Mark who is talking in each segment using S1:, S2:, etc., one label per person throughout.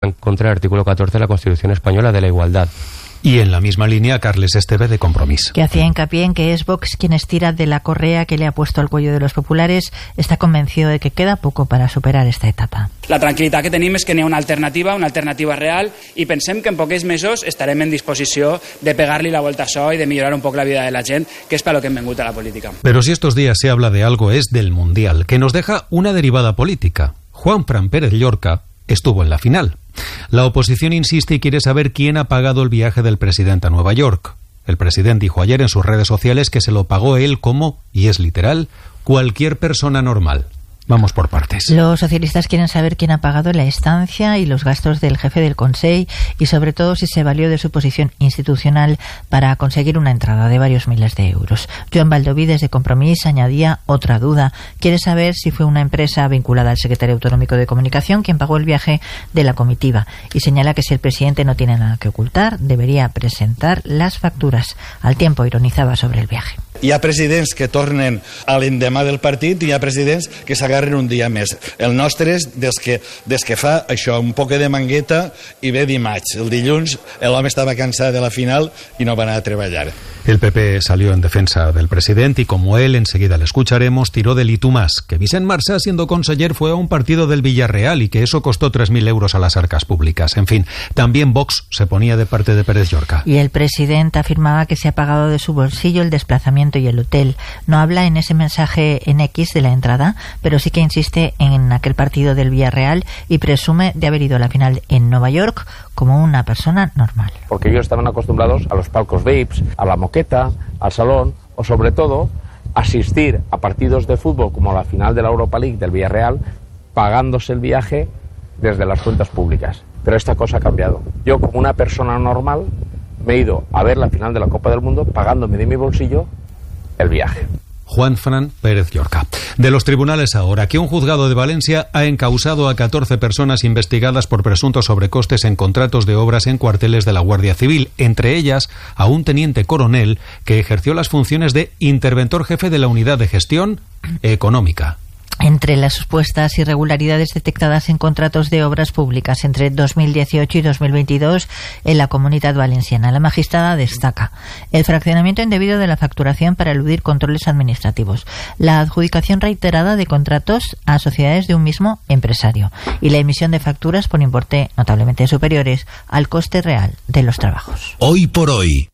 S1: en contra del artículo 14 de la Constitución española de la igualdad.
S2: Y en la misma línea, Carles Esteve, de Compromís,
S3: que hacía hincapié en que es Vox quien estira de la correa que le ha puesto al cuello de los populares. Está convencido de que queda poco para superar esta etapa.
S4: La tranquil·litat que tenim és que n'hi ha una alternativa real, i pensem que en pocs mesos estarem en disposició de pegar-li la vuelta a això i de millorar un poc la vida de la gent, que és per lo que hem vingut a la política.
S2: Pero si estos días se habla de algo es del Mundial, que nos deja una derivada política. Juanfran Pérez Llorca estuvo en la final. La oposición insiste y quiere saber quién ha pagado el viaje del presidente a Nueva York. El presidente dijo ayer en sus redes sociales que se lo pagó él como, y es literal, cualquier persona normal. Vamos por partes.
S3: Los socialistas quieren saber quién ha pagado la estancia y los gastos del jefe del Consell y sobre todo si se valió de su posición institucional para conseguir una entrada de varios miles de euros. Joan Baldoví, desde Compromís, añadía otra duda. Quiere saber si fue una empresa vinculada al secretario autonómico de Comunicación quien pagó el viaje de la comitiva y señala que si el presidente no tiene nada que ocultar debería presentar las facturas. Al tiempo ironizaba sobre el viaje.
S5: Hi ha presidents que tornen a l'endemà del partit i hi ha presidents que s'agarren un dia més. El nostre és des que fa això, un poc de mangueta i ve dimarts. El dilluns l'home estava cansat de la final i no va anar a treballar.
S2: El PP salió en defensa del presidente y como él, enseguida le escucharemos, tiró del y tú más, que Vicent Marsá, siendo conseller, fue a un partido del Villarreal y que eso costó 3.000 euros a las arcas públicas. En fin, también Vox se ponía de parte de Pérez Llorca.
S3: Y el presidente afirmaba que se ha pagado de su bolsillo el desplazamiento y el hotel. No habla en ese mensaje en X de la entrada, pero sí que insiste en aquel partido del Villarreal y presume de haber ido a la final en Nueva York como una persona normal.
S6: Porque ellos estaban acostumbrados a los palcos VIPs, a la moqueta, al salón, o sobre todo asistir a partidos de fútbol como la final de la Europa League del Villarreal, pagándose el viaje desde las cuentas públicas. Pero esta cosa ha cambiado. Yo, como una persona normal, me he ido a ver la final de la Copa del Mundo pagándome de mi bolsillo el viaje.
S2: Juanfran Pérez Llorca. De los tribunales ahora, que un juzgado de Valencia ha encausado a 14 personas investigadas por presuntos sobrecostes en contratos de obras en cuarteles de la Guardia Civil, entre ellas a un teniente coronel que ejerció las funciones de interventor jefe de la unidad de gestión económica.
S3: Entre las supuestas irregularidades detectadas en contratos de obras públicas entre 2018 y 2022 en la Comunitat Valenciana, la magistrada destaca el fraccionamiento indebido de la facturación para eludir controles administrativos, la adjudicación reiterada de contratos a sociedades de un mismo empresario y la emisión de facturas por importe notablemente superiores al coste real de los trabajos.
S7: Hoy por hoy.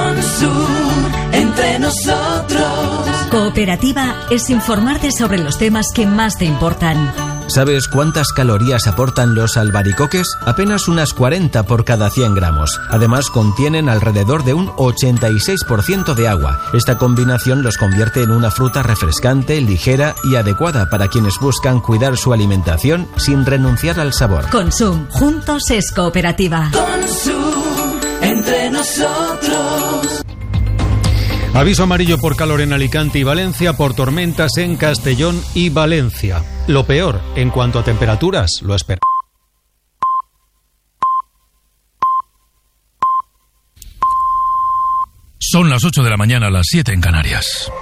S8: Entre nosotros. Cooperativa es informarte sobre los temas que más te importan.
S7: ¿Sabes cuántas calorías aportan los albaricoques? Apenas unas 40 por cada 100 gramos. Además, contienen alrededor de un 86% de agua. Esta combinación los convierte en una fruta refrescante, ligera y adecuada para quienes buscan cuidar su alimentación sin renunciar al sabor.
S8: Consum. Juntos es cooperativa.
S9: Consum. Entre nosotros.
S2: Aviso amarillo por calor en Alicante y Valencia, por tormentas en Castellón y Valencia. Lo peor, en cuanto a temperaturas, lo espera.
S10: Son las 8 de la mañana, las 7 en Canarias.